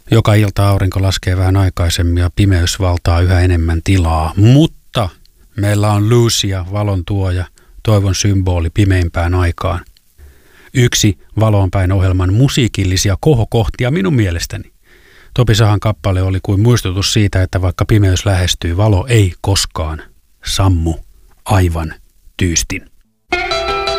Joka ilta aurinko laskee vähän aikaisemmin ja pimeys valtaa yhä enemmän tilaa, mutta meillä on Lucia, valon tuoja, toivon symboli pimeimpään aikaan. Yksi Valoonpäin ohjelman musiikillisia kohokohtia minun mielestäni. Topi Sahan kappale oli kuin muistutus siitä, että vaikka pimeys lähestyy, valo ei koskaan sammu aivan tyystin.